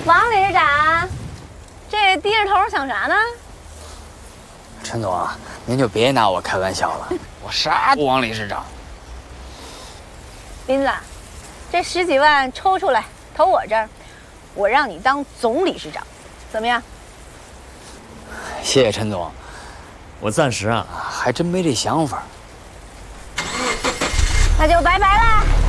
王理事长，这低着头想啥呢？ 陈总啊，您就别拿我开玩笑了，我啥不王理事长。 林子，这10几万抽出来投我这儿，我让你当总理事长，怎么样？ 谢谢陈总， 我暂时啊还真没这想法。 那就拜拜了。